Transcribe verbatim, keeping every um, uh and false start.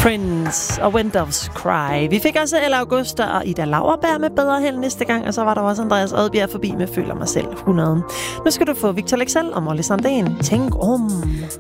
Prince og When Doves Cry. Vi fik også Ella Augusta og Ida Lauerberg med Bedre Held næste gang, og så var der også Andreas Odbjerg forbi med Føler mig selv hundrede. Nu skal du få Victor Leksell og Molly Sandén. Tænk om.